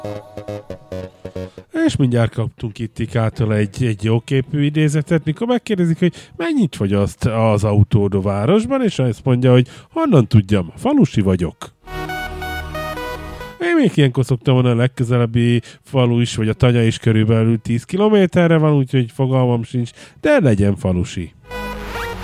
És mindjárt kaptunk itt Tikától egy jóképű idézetet, mikor megkérdezik, hogy mennyit fogyaszt az autód a városban, és azt mondja, hogy honnan tudjam, falusi vagyok. Én még ilyenkor szoktam volna, a legközelebbi falu is, vagy a Tanya is körülbelül 10 kilométerre van, úgyhogy fogalmam sincs, de legyen falusi.